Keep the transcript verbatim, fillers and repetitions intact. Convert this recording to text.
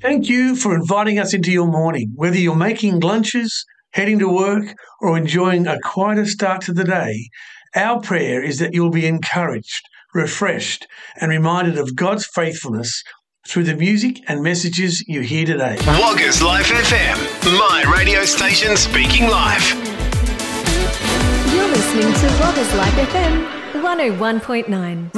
Thank you for inviting us into your morning. Whether you're making lunches, heading to work, or enjoying a quieter start to the day, our prayer is that you'll be encouraged, refreshed, and reminded of God's faithfulness through the music and messages you hear today. Woggers Life F M, my radio station speaking life. You're listening to Woggers Life F M one oh one point nine.